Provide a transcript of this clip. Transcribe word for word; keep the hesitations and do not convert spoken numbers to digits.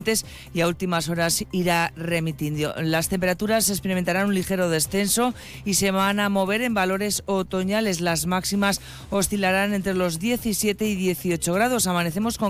y a últimas horas irá remitiendo. Las temperaturas experimentarán un ligero descenso y se van a mover en valores otoñales. Las máximas oscilarán entre los diecisiete y dieciocho grados. Amanecemos con